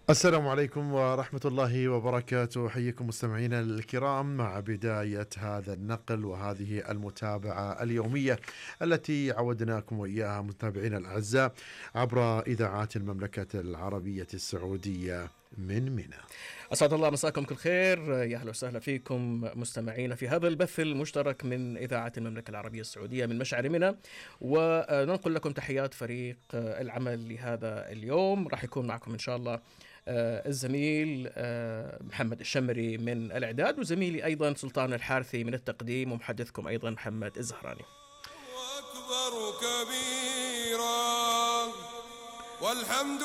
السلام عليكم ورحمة الله وبركاته. حييكم مستمعينا الكرام مع بداية هذا النقل وهذه المتابعة اليومية التي عودناكم وإياها متابعينا الأعزاء عبر إذاعات المملكة العربية السعودية من منى. أسعد الله مساكم كل خير، يا أهلا وسهلا فيكم مستمعينا في هذا البث المشترك من إذاعة المملكة العربية السعودية من مشعر منى، وننقل لكم تحيات فريق العمل لهذا اليوم. راح يكون معكم إن شاء الله الزميل محمد الشمري من الإعداد، وزميلي أيضا سلطان الحارثي من التقديم، ومحدثكم أيضا محمد الزهراني. أكبر كبيرا والحمد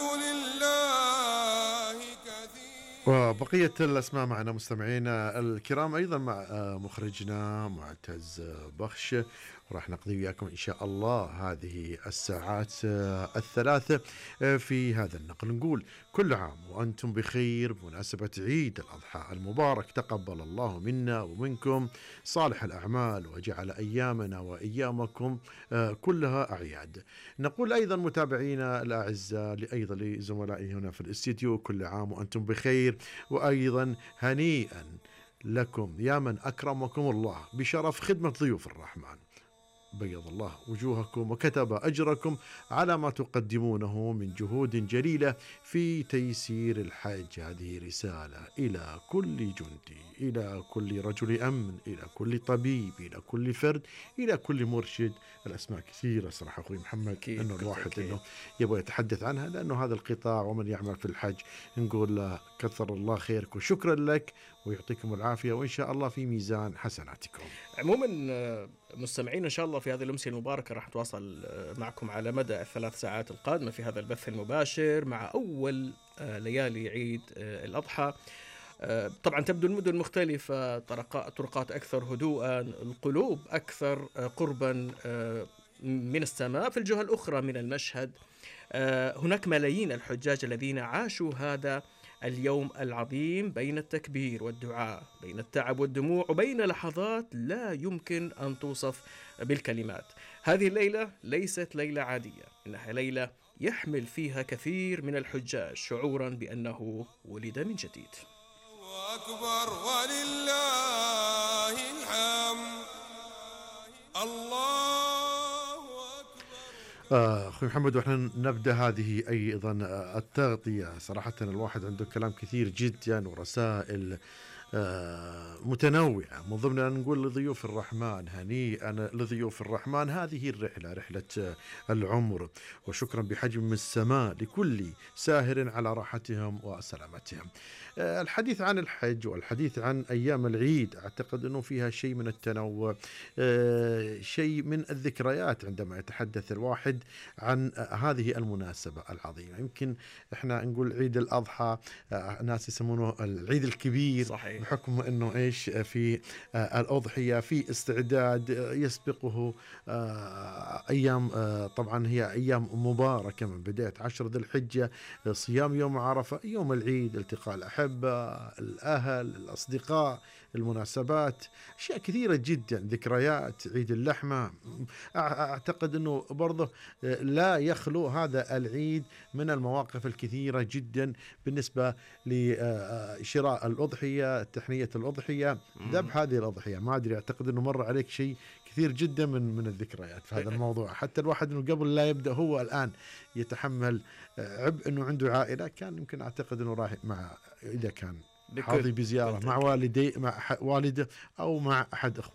لله كثيرا. وبقية الأسماء معنا مستمعينا الكرام أيضا مع مخرجنا معتز بخش، وراح نقضي وياكم إن شاء الله هذه الساعات الثلاثة في هذا النقل. نقول كل عام وأنتم بخير بمناسبة عيد الأضحى المبارك، تقبل الله منا ومنكم صالح الأعمال وجعل أيامنا وأيامكم كلها أعياد. نقول أيضا متابعينا الأعزاء أيضا لزملائي هنا في الاستديو كل عام وأنتم بخير، وأيضا هنيئا لكم يا من أكرمكم الله بشرف خدمة ضيوف الرحمن، بيض الله وجوهكم وكتب أجركم على ما تقدمونه من جهود جليلة في تيسير الحج. هذه رسالة إلى كل جندي، إلى كل رجل أمن، إلى كل طبيب، إلى كل فرد، إلى كل مرشد. الأسماء كثيرة صراحة أخوي محمد، أنه الواحد أنه يبغى يتحدث عنها، لأنه هذا القطاع ومن يعمل في الحج نقول له كثر الله خيرك وشكرا لك ويعطيكم العافية، وإن شاء الله في ميزان حسناتكم. عموما مستمعين إن شاء الله في هذه الأمسية المباركة راح نتواصل معكم على مدى الثلاث ساعات القادمة في هذا البث المباشر مع أول ليالي عيد الأضحى. طبعا تبدو المدن مختلفة، طرقات أكثر هدوءا، القلوب أكثر قربا من السماء. في الجهة الأخرى من المشهد هناك ملايين الحجاج الذين عاشوا هذا اليوم العظيم بين التكبير والدعاء، بين التعب والدموع، وبين لحظات لا يمكن أن توصف بالكلمات. هذه الليلة ليست ليلة عادية، إنها ليلة يحمل فيها كثير من الحجاج شعورا بأنه ولد من جديد. أكبر ولله الحمد. الله أخوي محمد، وإحنا نبدأ هذه أيضا التغطية. صراحة الواحد عنده كلام كثير جدا ورسائل متنوعة، من ضمنها نقول لضيوف الرحمن هنيئا لضيوف الرحمن. هذه الرحلة رحلة العمر، وشكرا بحجم من السماء لكل ساهر على راحتهم وسلامتهم. الحديث عن الحج والحديث عن أيام العيد أعتقد أنه فيها شيء من التنوع، شيء من الذكريات عندما يتحدث الواحد عن هذه المناسبة العظيمة. يمكن إحنا نقول عيد الأضحى، ناس يسمونه العيد الكبير، صحيح. بحكم أنه إيش في الأضحية في استعداد يسبقه أيام، طبعا هي أيام مباركة من بداية 10 ذي الحجة، صيام يوم عرفة، يوم العيد، التقاء الأحبة، الأهل، الأصدقاء، المناسبات، أشياء كثيرة جدا، ذكريات عيد اللحمة. أعتقد أنه برضه لا يخلو هذا العيد من المواقف الكثيرة جدا بالنسبة لشراء الأضحية، تحنية الأضحية، ذبح هذه الأضحية. ما أدري، أعتقد أنه مر عليك شيء كثير جدا من الذكريات في هذا الموضوع. حتى الواحد أنه قبل لا يبدأ هو الآن يتحمل عبء أنه عنده عائلة، كان يمكن أعتقد أنه راح مع، إذا كان حاضي بزيارة مع والده أو مع أحد